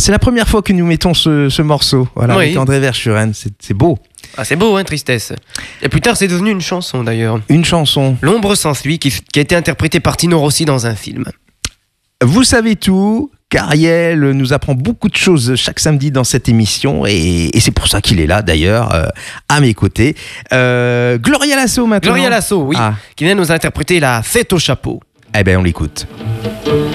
c'est la première fois que nous mettons ce morceau, voilà, avec André Verschuren. C'est beau. Ah, c'est beau, hein, Tristesse. Et plus tard, c'est devenu une chanson, d'ailleurs. Une chanson. L'ombre sans lui, qui a été interprétée par Tino Rossi dans un film. Vous savez tout, qu'Ariel nous apprend beaucoup de choses chaque samedi dans cette émission, et c'est pour ça qu'il est là, d'ailleurs, à mes côtés. Gloria Lasso, maintenant. Gloria Lasso, oui, qui vient nous interpréter la Fête au chapeau. Eh bien, on l'écoute.